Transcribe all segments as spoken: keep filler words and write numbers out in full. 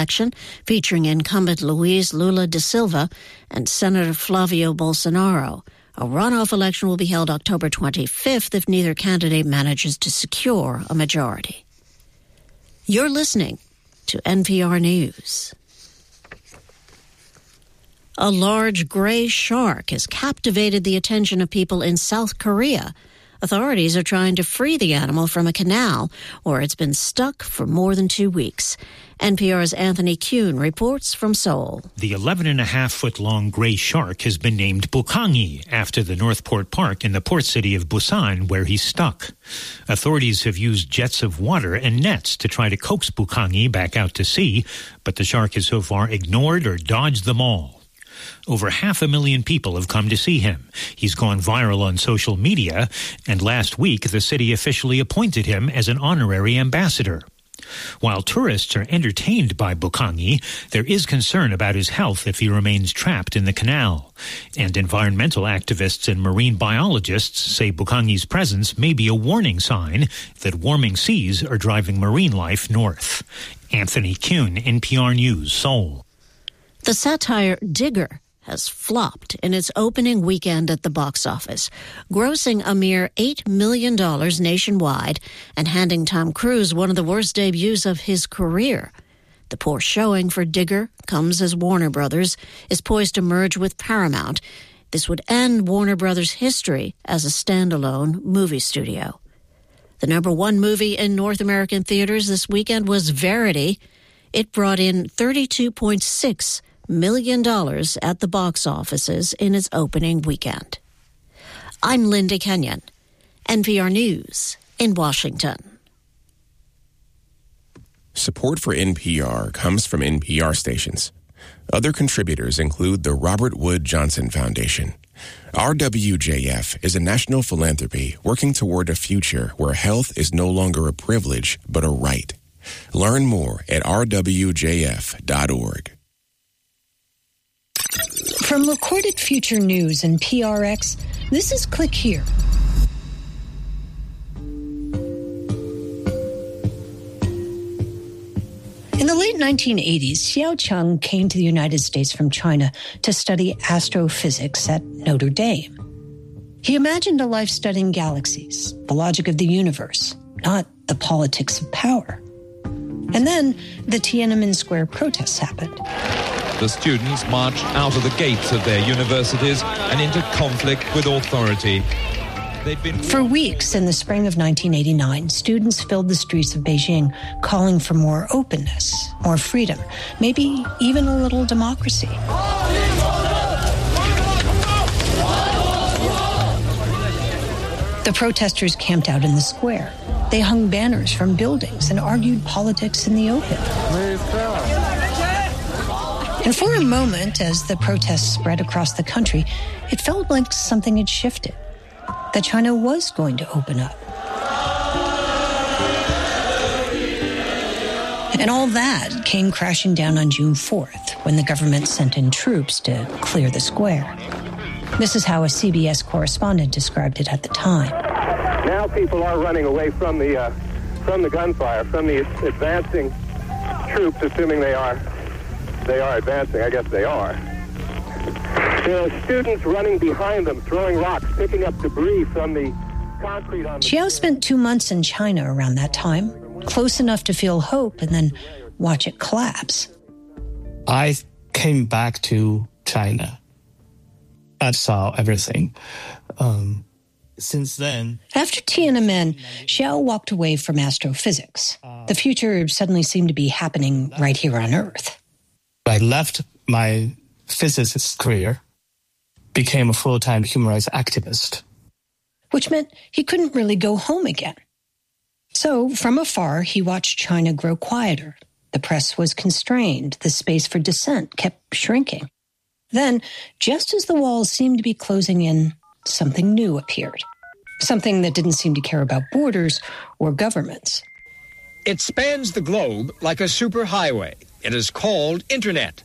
election featuring incumbent Luiz Lula da Silva and Senator Flavio Bolsonaro. A runoff election will be held October twenty-fifth if neither candidate manages to secure a majority. You're listening to N P R News. A large gray shark has captivated the attention of people in South Korea. Authorities are trying to free the animal from a canal where it's been stuck for more than two weeks. N P R's Anthony Kuhn reports from Seoul. The eleven and a half foot long gray shark has been named Bukhangi after the Northport Park in the port city of Busan where he's stuck. Authorities have used jets of water and nets to try to coax Bukhangi back out to sea, but the shark has so far ignored or dodged them all. Over half a million people have come to see him. He's gone viral on social media, and last week the city officially appointed him as an honorary ambassador. While tourists are entertained by Bukhangi, there is concern about his health if he remains trapped in the canal. And environmental activists and marine biologists say Bukhangi's presence may be a warning sign that warming seas are driving marine life north. Anthony Kuhn, N P R News, Seoul. The satire Digger has flopped in its opening weekend at the box office, grossing a mere eight million dollars nationwide and handing Tom Cruise one of the worst debuts of his career. The poor showing for Digger comes as Warner Brothers is poised to merge with Paramount. This would end Warner Brothers' history as a standalone movie studio. The number one movie in North American theaters this weekend was Verity. It brought in thirty-two point six million dollars at the box offices in its opening weekend. I'm Linda Kenyon, N P R News in Washington. Support for N P R comes from N P R stations. Other contributors include the Robert Wood Johnson Foundation. R W J F is a national philanthropy working toward a future where health is no longer a privilege but a right. Learn more at r w j f dot org. From Recorded Future News and P R X, this is Click Here. In the late nineteen eighties, Xiao Cheng came to the United States from China to study astrophysics at Notre Dame. He imagined a life studying galaxies, the logic of the universe, not the politics of power. And then the Tiananmen Square protests happened. The students marched out of the gates of their universities and into conflict with authority. They'd been For weeks in the spring of nineteen eighty-nine, students filled the streets of Beijing calling for more openness, more freedom, maybe even a little democracy. The protesters camped out in the square. They hung banners from buildings and argued politics in the open. And for a moment, as the protests spread across the country, it felt like something had shifted, that China was going to open up. And all that came crashing down on June fourth, when the government sent in troops to clear the square. This is how a C B S correspondent described it at the time. Now people are running away from the uh, from the gunfire, from the advancing troops, assuming they are they are advancing. I guess they are. There are students running behind them, throwing rocks, picking up debris from the concrete on the Xiao spent two months in China around that time, close enough to feel hope and then watch it collapse. I came back to China. I saw everything. Um, since then... After Tiananmen, Xiao walked away from astrophysics. The future suddenly seemed to be happening right here on Earth. I left my physicist career, became a full-time human rights activist. Which meant he couldn't really go home again. So, from afar, he watched China grow quieter. The press was constrained. The space for dissent kept shrinking. Then, just as the walls seemed to be closing in, something new appeared. Something that didn't seem to care about borders or governments. It spans the globe like a superhighway. It is called Internet.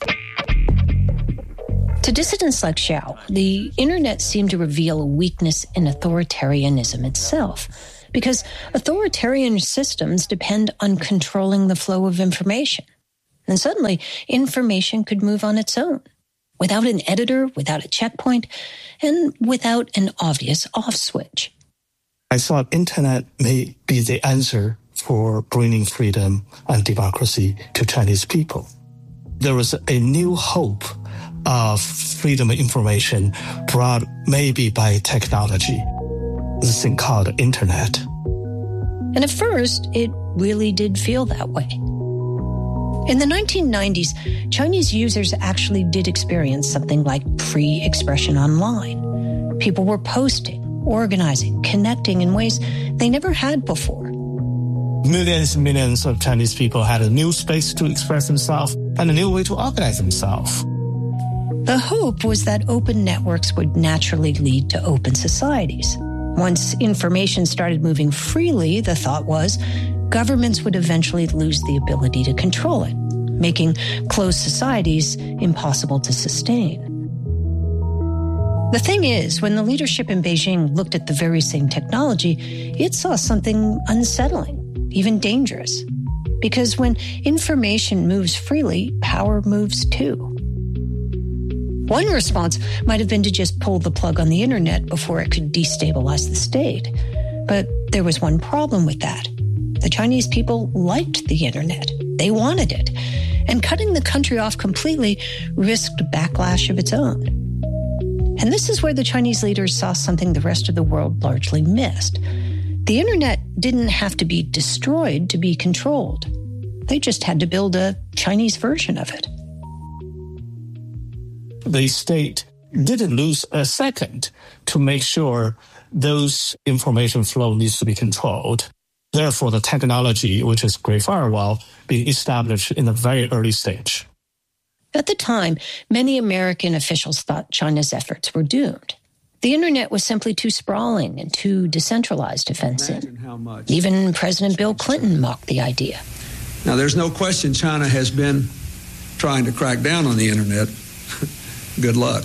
To dissidents like Xiao, the Internet seemed to reveal a weakness in authoritarianism itself, because authoritarian systems depend on controlling the flow of information. And suddenly, information could move on its own, without an editor, without a checkpoint, and without an obvious off switch. I thought internet may be the answer for bringing freedom and democracy to Chinese people. There was a new hope of freedom of information brought maybe by technology, this thing called internet. And at first, it really did feel that way. In the nineteen nineties, Chinese users actually did experience something like free expression online. People were posting, organizing, connecting in ways they never had before. Millions and millions of Chinese people had a new space to express themselves and a new way to organize themselves. The hope was that open networks would naturally lead to open societies. Once information started moving freely, the thought was governments would eventually lose the ability to control it, making closed societies impossible to sustain. The thing is, when the leadership in Beijing looked at the very same technology, it saw something unsettling, even dangerous. Because when information moves freely, power moves too. One response might have been to just pull the plug on the internet before it could destabilize the state. But there was one problem with that. The Chinese people liked the internet. They wanted it. And cutting the country off completely risked backlash of its own. And this is where the Chinese leaders saw something the rest of the world largely missed. The internet didn't have to be destroyed to be controlled. They just had to build a Chinese version of it. The state didn't lose a second to make sure those information flow needs to be controlled. Therefore, the technology, which is Great Firewall, being established in a very early stage. At the time, many American officials thought China's efforts were doomed. The internet was simply too sprawling and too decentralized to fence in. Even President Bill Clinton mocked the idea. Now, there's no question China has been trying to crack down on the internet. Good luck.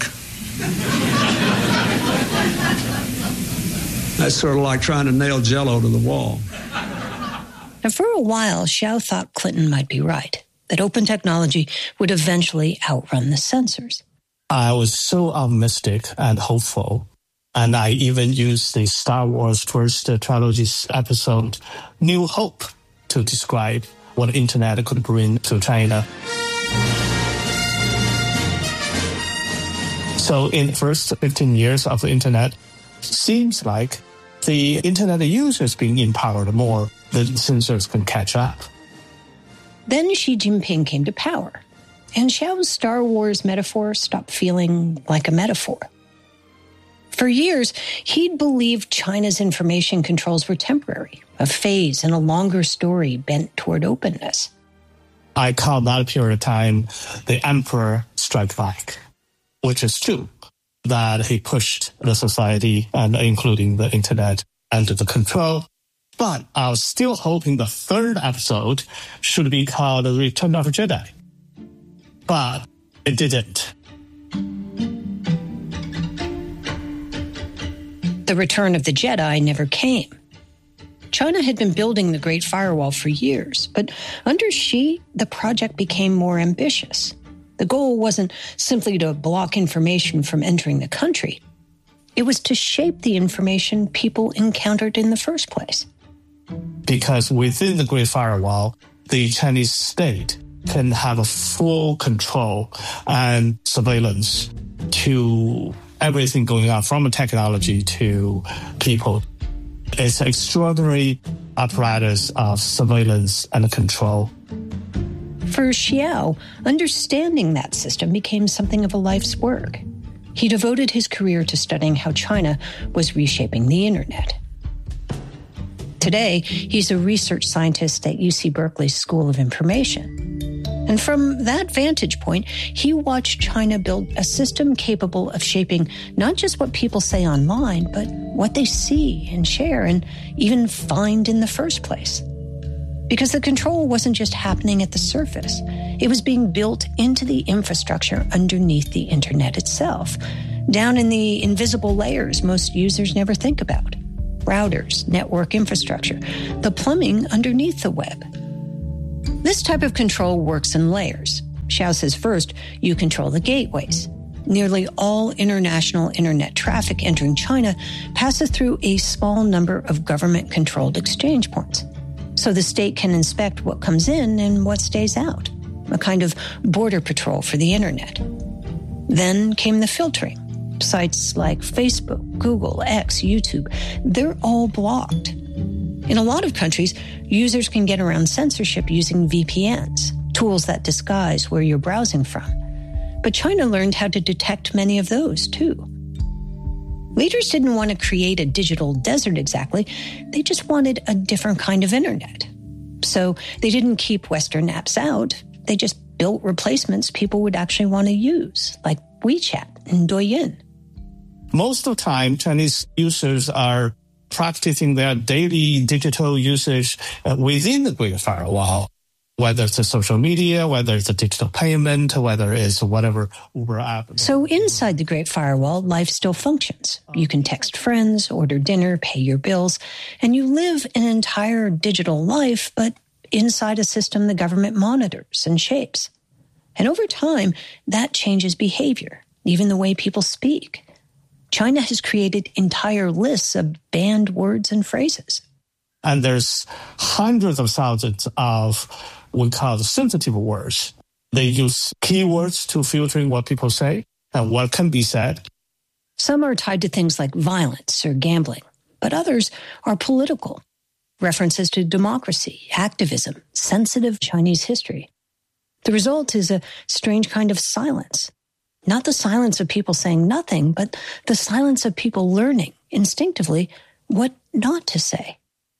That's sort of like trying to nail Jell-O to the wall. And for a while, Xiao thought Clinton might be right, that open technology would eventually outrun the censors. I was so optimistic and hopeful, and I even used the Star Wars first trilogy episode, New Hope, to describe what the internet could bring to China. So in the first fifteen years of the internet, seems like the internet users being empowered more than censors can catch up. Then Xi Jinping came to power, and Xiao's Star Wars metaphor stopped feeling like a metaphor. For years, he'd believed China's information controls were temporary, a phase in a longer story bent toward openness. I call that period of time the Emperor Strike Back, which is true, that he pushed the society, and including the internet, under the control. But I was still hoping the third episode should be called The Return of the Jedi. But it didn't. The Return of the Jedi never came. China had been building the Great Firewall for years, but under Xi, the project became more ambitious. The goal wasn't simply to block information from entering the country. It was to shape the information people encountered in the first place. Because within the Great Firewall, the Chinese state can have a full control and surveillance to everything going on, from technology to people. It's an extraordinary apparatus of surveillance and control. For Xiao, understanding that system became something of a life's work. He devoted his career to studying how China was reshaping the internet. Today, he's a research scientist at U C Berkeley's School of Information. And from that vantage point, he watched China build a system capable of shaping not just what people say online, but what they see and share and even find in the first place. Because the control wasn't just happening at the surface. It was being built into the infrastructure underneath the internet itself, down in the invisible layers most users never think about. Routers, network infrastructure, the plumbing underneath the web. This type of control works in layers. Xiao says first, you control the gateways. Nearly all international internet traffic entering China passes through a small number of government-controlled exchange points. So the state can inspect what comes in and what stays out, a kind of border patrol for the internet. Then came the filtering. Sites like Facebook, Google, X, YouTube, they're all blocked. In a lot of countries, users can get around censorship using V P Ns, tools that disguise where you're browsing from. But China learned how to detect many of those, too. Leaders didn't want to create a digital desert exactly. They just wanted a different kind of internet. So they didn't keep Western apps out. They just built replacements people would actually want to use, like WeChat and Douyin. Most of the time, Chinese users are practicing their daily digital usage within the Great Firewall, whether it's a social media, whether it's a digital payment, whether it's whatever Uber app. So inside the Great Firewall, life still functions. You can text friends, order dinner, pay your bills, and you live an entire digital life, but inside a system the government monitors and shapes. And over time, that changes behavior, even the way people speak. China has created entire lists of banned words and phrases. And there's hundreds of thousands of what we call sensitive words. They use keywords to filter what people say and what can be said. Some are tied to things like violence or gambling, but others are political. References to democracy, activism, sensitive Chinese history. The result is a strange kind of silence. Not the silence of people saying nothing, but the silence of people learning instinctively what not to say.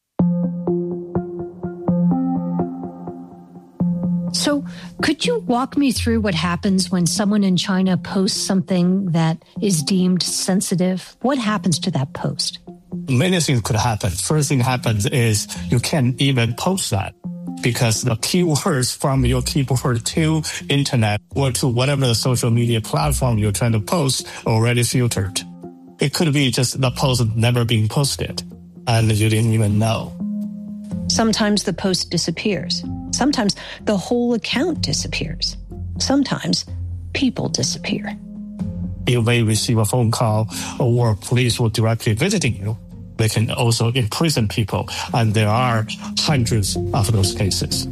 So could you walk me through what happens when someone in China posts something that is deemed sensitive? What happens to that post? Many things could happen. First thing happens is you can't even post that, because the keywords from your keyboard to internet or to whatever the social media platform you're trying to post already filtered. It could be just the post never being posted and you didn't even know. Sometimes the post disappears. Sometimes the whole account disappears. Sometimes people disappear. You may receive a phone call or police will directly visiting you. They can also imprison people, and there are hundreds of those cases.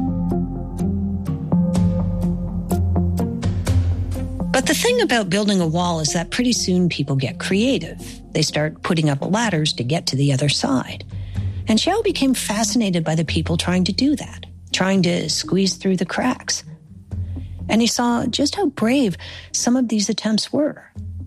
But the thing about building a wall is that pretty soon people get creative. They start putting up ladders to get to the other side. And Xiao became fascinated by the people trying to do that, trying to squeeze through the cracks. And he saw just how brave some of these attempts were.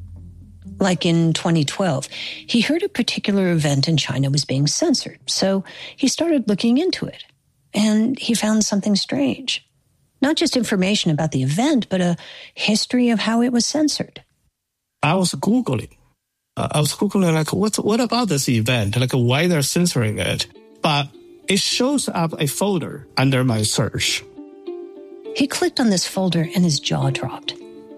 Like in twenty twelve, he heard a particular event in China was being censored, so he started looking into it. And he found something strange. Not just information about the event, but a history of how it was censored. I was Googling. Uh, I was Googling, like, what, what about this event? Like, why they're censoring it? But it shows up a folder under my search. He clicked on this folder and his jaw dropped.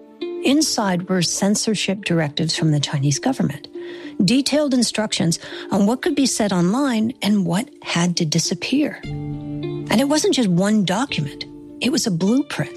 Inside were censorship directives from the Chinese government, detailed instructions on what could be said online and what had to disappear. And it wasn't just one document. It was a blueprint.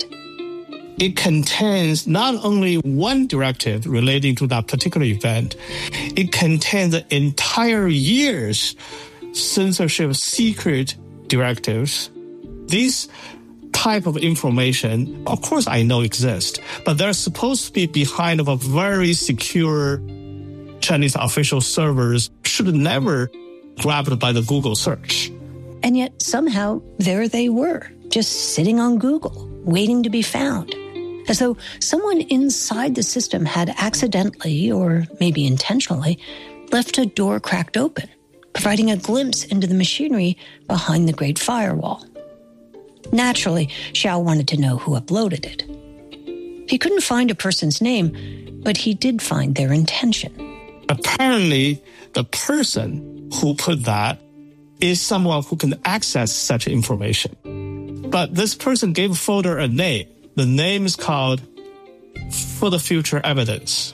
It contains not only one directive relating to that particular event, it contains the entire year's censorship secret directives. These type of information, of course I know exist, but they're supposed to be behind of a very secure Chinese official servers, should never grabbed by the Google search. And yet somehow there they were, just sitting on Google, waiting to be found, as though someone inside the system had accidentally, or maybe intentionally, left a door cracked open, providing a glimpse into the machinery behind the Great Firewall. Naturally, Xiao wanted to know who uploaded it. He couldn't find a person's name, but he did find their intention. Apparently, the person who put that is someone who can access such information. But this person gave a folder a name. The name is called For the Future Evidence.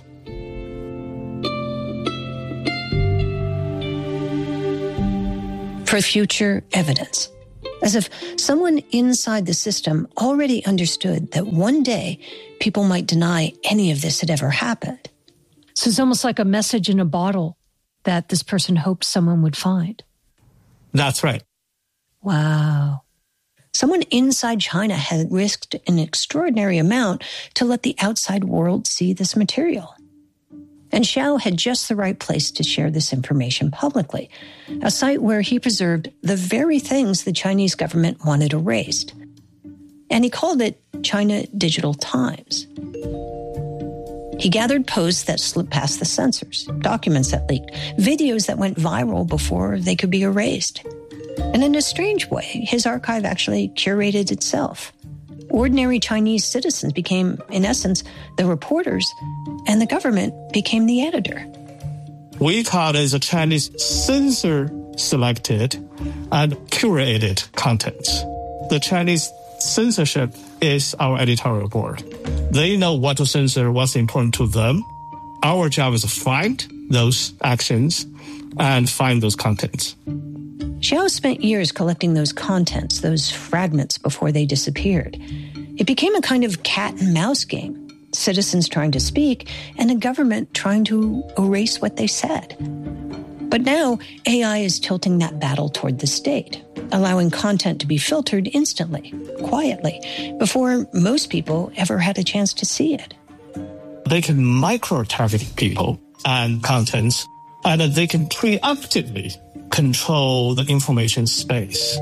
For future evidence. as if someone inside the system already understood that one day people might deny any of this had ever happened. So it's almost like a message in a bottle that this person hoped someone would find. That's right. Wow. Someone inside China had risked an extraordinary amount to let the outside world see this material. And Xiao had just the right place to share this information publicly, a site where he preserved the very things the Chinese government wanted erased. And he called it China Digital Times. He gathered posts that slipped past the censors, documents that leaked, videos that went viral before they could be erased. And in a strange way, his archive actually curated itself. Ordinary Chinese citizens became, in essence, the reporters, and the government became the editor. We call it a Chinese censor-selected and curated content. The Chinese censorship is our editorial board. They know what to censor, what's important to them. Our job is to find those actions and find those contents. Xiao spent years collecting those contents, those fragments, before they disappeared. It became a kind of cat and mouse game, citizens trying to speak and a government trying to erase what they said. But now A I is tilting that battle toward the state, allowing content to be filtered instantly, quietly, before most people ever had a chance to see it. They can micro-target people and contents, and they can preemptively control the information space.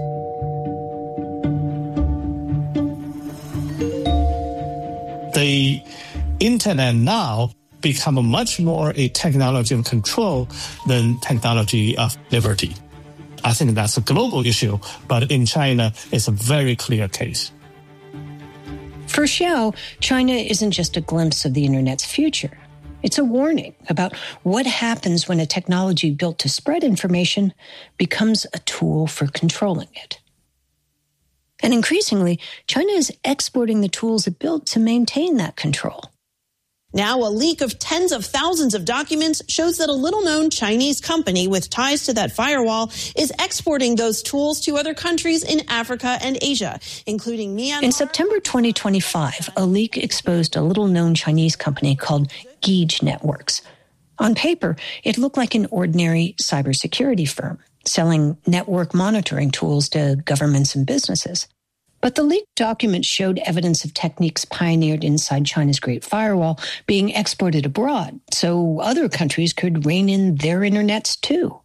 The internet now become much more a technology of control than technology of liberty. I think that's a global issue, but in China, it's a very clear case. For Xiao, China isn't just a glimpse of the internet's future. It's a warning about what happens when a technology built to spread information becomes a tool for controlling it. And increasingly, China is exporting the tools it built to maintain that control. Now, a leak of tens of thousands of documents shows that a little-known Chinese company with ties to that firewall is exporting those tools to other countries in Africa and Asia, including Myanmar. In September twenty twenty-five, a leak exposed a little-known Chinese company called Geej Networks. On paper, it looked like an ordinary cybersecurity firm, selling network monitoring tools to governments and businesses. But the leaked document showed evidence of techniques pioneered inside China's Great Firewall being exported abroad, so other countries could rein in their internets too.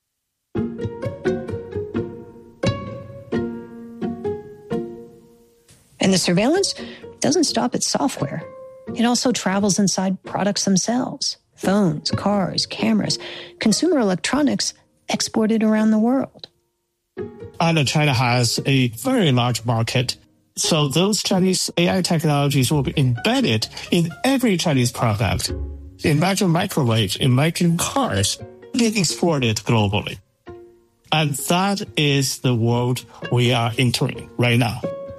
And the surveillance doesn't stop at software. It also travels inside products themselves: phones, cars, cameras, consumer electronics exported around the world. And China has a very large market, so those Chinese A I technologies will be embedded in every Chinese product. Imagine microwaves, imagine cars being exported globally. And that is the world we are entering right now.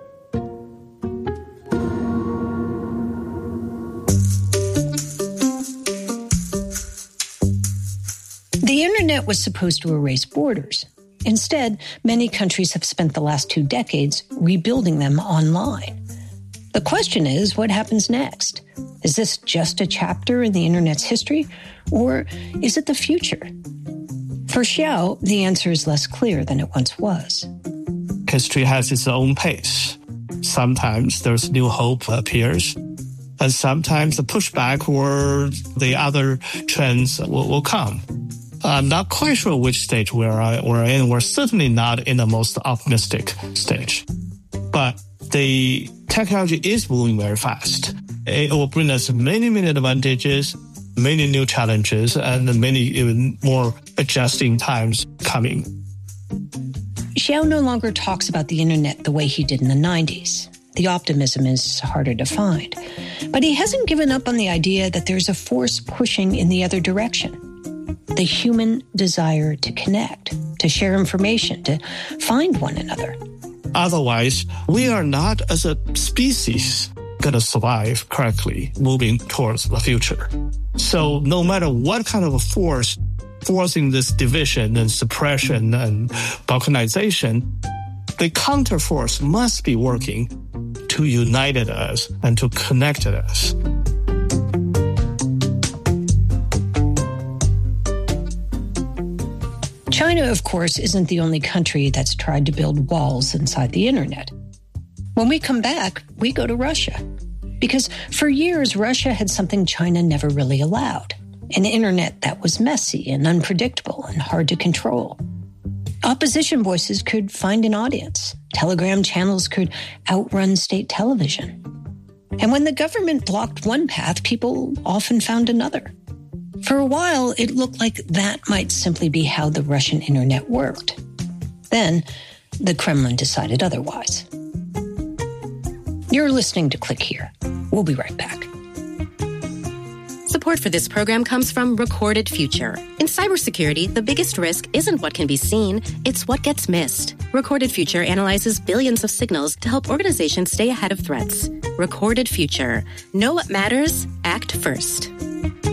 The internet was supposed to erase borders. Instead, many countries have spent the last two decades rebuilding them online. The question is, what happens next? Is this just a chapter in the internet's history, or is it the future? For Xiao, the answer is less clear than it once was. History has its own pace. Sometimes there's new hope appears, and sometimes the pushback or the other trends will, will come. I'm not quite sure which stage we're, we're in. We're certainly not in the most optimistic stage. But the technology is moving very fast. It will bring us many, many advantages, many new challenges, and many even more adjusting times coming. Xiao no longer talks about the internet the way he did in the nineties. The optimism is harder to find. But he hasn't given up on the idea that there's a force pushing in the other direction. The human desire to connect, to share information, to find one another. Otherwise, we are not, as a species, going to survive correctly moving towards the future. So no matter what kind of a force forcing this division and suppression and balkanization, the counterforce must be working to unite us and to connect us. China, of course, isn't the only country that's tried to build walls inside the internet. When we come back, we go to Russia. Because for years, Russia had something China never really allowed, an internet that was messy and unpredictable and hard to control. Opposition voices could find an audience. Telegram channels could outrun state television. And when the government blocked one path, people often found another. For a while, it looked like that might simply be how the Russian internet worked. Then, the Kremlin decided otherwise. You're listening to Click Here. We'll be right back. Support for this program comes from Recorded Future. In cybersecurity, the biggest risk isn't what can be seen, it's what gets missed. Recorded Future analyzes billions of signals to help organizations stay ahead of threats. Recorded Future. Know what matters? Act first.